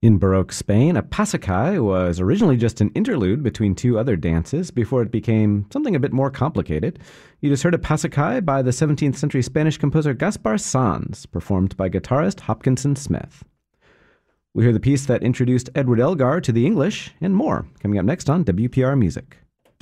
In Baroque Spain, a pasacai was originally just an interlude between two other dances before it became something a bit more complicated. You just heard a pasacai by the 17th century Spanish composer Gaspar Sanz, performed by guitarist Hopkinson Smith. We hear the piece that introduced Edward Elgar to the English, and more, coming up next on WPR Music.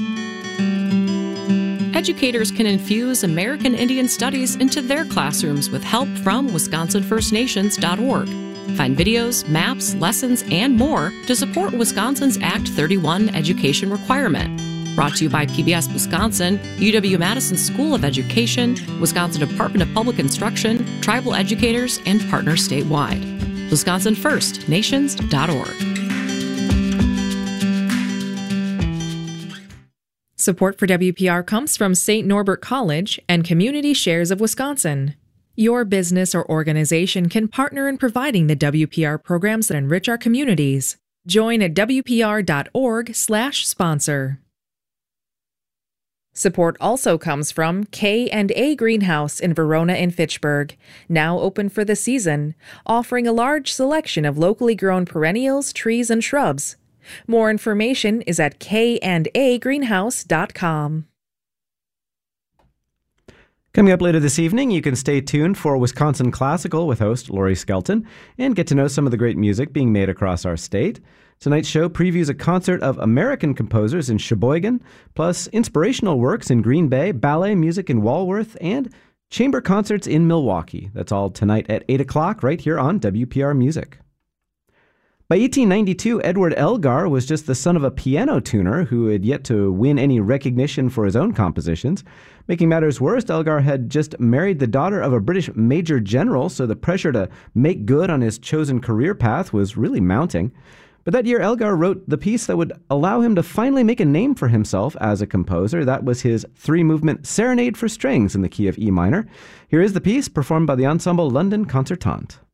Educators can infuse American Indian Studies into their classrooms with help from WisconsinFirstNations.org. Find videos, maps, lessons, and more to support Wisconsin's Act 31 education requirement. Brought to you by PBS Wisconsin, UW-Madison School of Education, Wisconsin Department of Public Instruction, tribal educators, and partners statewide. WisconsinFirstNations.org. Support for WPR comes from St. Norbert College and Community Shares of Wisconsin. Your business or organization can partner in providing the WPR programs that enrich our communities. Join at wpr.org/sponsor. Support also comes from K&A Greenhouse in Verona and Fitchburg, now open for the season, offering a large selection of locally grown perennials, trees, and shrubs. More information is at kandagreenhouse.com. Coming up later this evening, you can stay tuned for Wisconsin Classical with host Lori Skelton and get to know some of the great music being made across our state. Tonight's show previews a concert of American composers in Sheboygan, plus inspirational works in Green Bay, ballet music in Walworth, and chamber concerts in Milwaukee. That's all tonight at 8 o'clock right here on WPR Music. By 1892, Edward Elgar was just the son of a piano tuner who had yet to win any recognition for his own compositions. Making matters worse, Elgar had just married the daughter of a British major general, so the pressure to make good on his chosen career path was really mounting. But that year, Elgar wrote the piece that would allow him to finally make a name for himself as a composer. That was his three-movement Serenade for Strings in the key of E minor. Here is the piece performed by the ensemble London Concertante.